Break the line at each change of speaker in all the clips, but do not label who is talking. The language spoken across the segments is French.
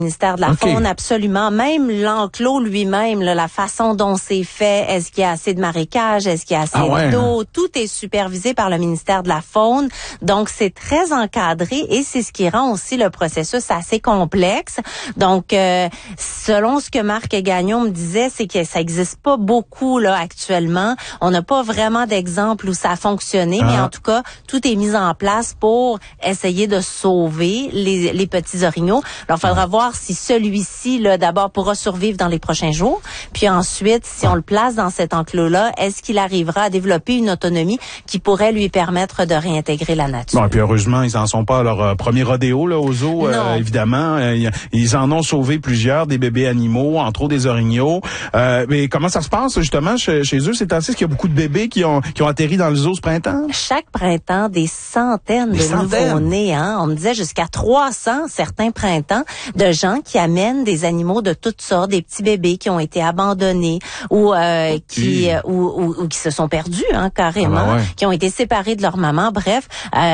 Ministère de la Faune, absolument. Même l'enclos lui-même, là, la façon dont c'est fait, est-ce qu'il y a assez de marécages, est-ce qu'il y a assez d'eau, tout est supervisé par le ministère de la Faune. Donc, c'est très encadré et c'est ce qui rend aussi le processus assez complexe. Donc, selon ce que Marc Gagnon me disait, c'est que ça existe pas beaucoup là actuellement. On n'a pas vraiment d'exemple où ça a fonctionné, mais en tout cas, tout est mis en place pour essayer de sauver les petits orignaux. Alors, il faudra voir si celui-ci, là, d'abord, pourra survivre dans les prochains jours. Puis ensuite, si on le place dans cet enclos-là, est-ce qu'il arrivera à développer une autonomie qui pourrait lui permettre de réintégrer la nature?
Bon, et puis heureusement, ils en sont pas à leur premier rodéo là, au zoo, évidemment. Ils en ont sauvé plusieurs, des bébés animaux, entre autres des orignaux. Mais comment ça se passe, justement, chez eux? C'est ainsi qu'il y a beaucoup de bébés qui ont atterri dans le zoo ce printemps?
Chaque printemps, des centaines de nouveaux-nés. Hein? On me disait jusqu'à 300 certains printemps de gens qui amènent des animaux de toutes sortes, des petits bébés qui ont été abandonnés ou qui se sont perdus carrément, qui ont été séparés de leur maman. Bref,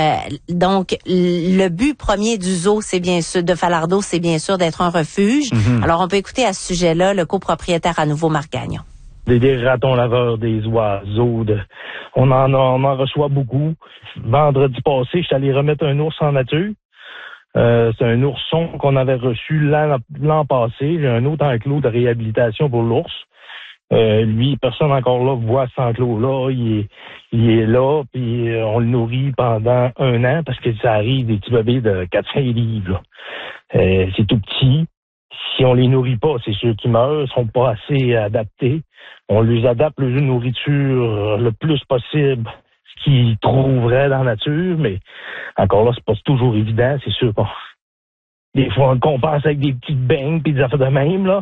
donc le but premier du zoo, c'est bien sûr de Falardeau, c'est bien sûr d'être un refuge. Alors on peut écouter à ce sujet-là le copropriétaire à nouveau Marc Gagnon.
Des ratons laveurs, des oiseaux, on en reçoit beaucoup. Vendredi passé, je suis allé remettre un ours en nature. C'est un ourson qu'on avait reçu l'an passé. J'ai un autre enclos de réhabilitation pour l'ours. Lui, personne encore là voit cet enclos-là. Il est là, puis on le nourrit pendant 1 an parce que ça arrive des petits bébés de 4-5 livres. C'est tout petit. Si on les nourrit pas, c'est sûr qu'ils meurent. Ils sont pas assez adaptés. On les adapte le jeu de nourriture le plus possible, ce qu'ils trouveraient dans la nature, mais encore là, c'est pas toujours évident, c'est sûr. Des fois, on le compense avec des petites beignes puis des affaires de même, là.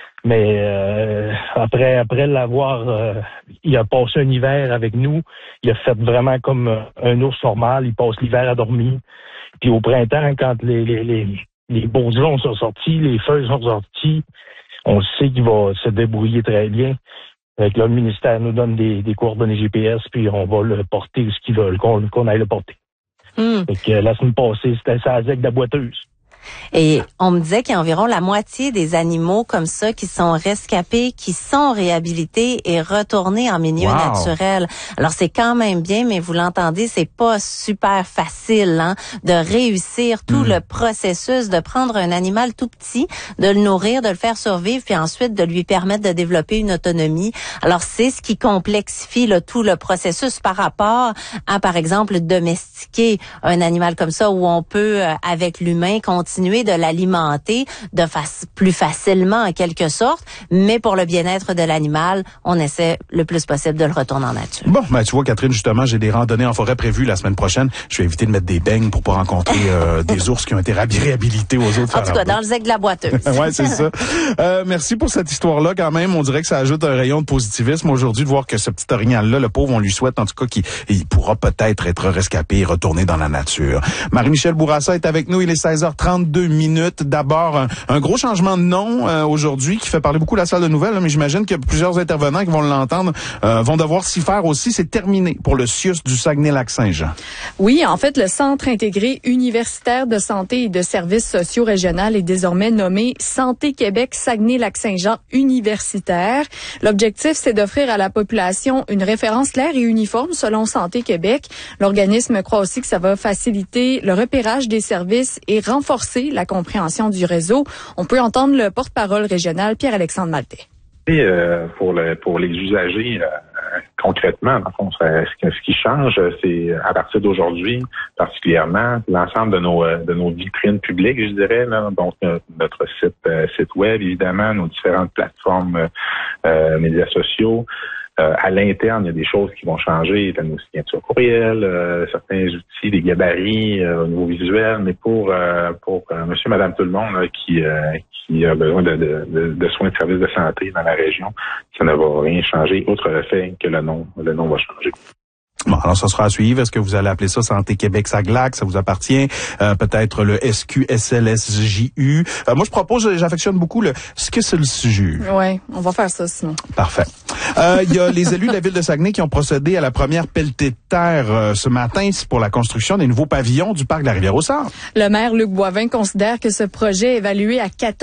Mais après l'avoir, il a passé un hiver avec nous. Il a fait vraiment comme un ours normal. Il passe l'hiver à dormir. Puis au printemps, quand les bourgeons sont sortis, les feuilles sont sorties, on sait qu'il va se débrouiller très bien. Là, le ministère nous donne des coordonnées GPS, puis on va le porter où ce qu'ils veulent qu'on aille le porter. Fait que la semaine passée, c'était ça avec de la boiteuse.
Et on me disait qu'il y a environ la moitié des animaux comme ça qui sont rescapés, qui sont réhabilités et retournés en milieu naturel. Alors c'est quand même bien, mais vous l'entendez, c'est pas super facile de réussir tout le processus, de prendre un animal tout petit, de le nourrir, de le faire survivre, puis ensuite de lui permettre de développer une autonomie. Alors c'est ce qui complexifie tout le processus par rapport à, par exemple, domestiquer un animal comme ça où on peut, avec l'humain, continuer de l'alimenter plus facilement en quelque sorte, mais pour le bien-être de l'animal, on essaie le plus possible de le retourner en nature.
Bon, tu vois, Catherine, justement, j'ai des randonnées en forêt prévues la semaine prochaine. Je vais éviter de mettre des beignes pour pas rencontrer des ours qui ont été réhabilités aux autres.
En tout cas, dans le zec de la boiteuse.
Ouais, c'est ça. Merci pour cette histoire-là quand même. On dirait que ça ajoute un rayon de positivisme aujourd'hui de voir que ce petit orignal-là, le pauvre, on lui souhaite en tout cas qu'il pourra peut-être être rescapé et retourner dans la nature. Marie-Michel Bourassa est avec nous. Il est 16h32. D'abord, un gros changement de nom aujourd'hui qui fait parler beaucoup la salle de nouvelles, mais j'imagine que plusieurs intervenants qui vont l'entendre vont devoir s'y faire aussi. C'est terminé pour le CIUS du Saguenay-Lac-Saint-Jean.
Oui, en fait, le Centre intégré universitaire de santé et de services sociaux régional est désormais nommé Santé Québec Saguenay-Lac-Saint-Jean universitaire. L'objectif, c'est d'offrir à la population une référence claire et uniforme selon Santé Québec. L'organisme croit aussi que ça va faciliter le repérage des services et renforcer la compréhension du réseau. On peut entendre le porte-parole régional Pierre-Alexandre Maltais.
Pour les usagers, concrètement, dans le fond, ce qui change, c'est à partir d'aujourd'hui, particulièrement, l'ensemble de nos vitrines publiques, je dirais, là, donc notre site web, évidemment, nos différentes plateformes médias sociaux. À l'interne, il y a des choses qui vont changer, nos signatures courriel, certains outils, des gabarits au niveau visuel, mais pour monsieur, madame, tout le monde là, qui a besoin de soins de services de santé dans la région, ça ne va rien changer, outre le fait que le nom va changer.
Bon, alors ça sera à suivre. Est-ce que vous allez appeler ça Santé Québec Saglac? Ça vous appartient. Peut-être le SQSLSJU. Moi, je propose, j'affectionne beaucoup le SQSLSJU.
Oui, on va faire ça sinon.
Parfait. Il y a les élus de la ville de Saguenay qui ont procédé à la première pelletée de terre ce matin pour la construction des nouveaux pavillons du parc de la Rivière-au-Sable.
Le maire Luc Boivin considère que ce projet évalué à 14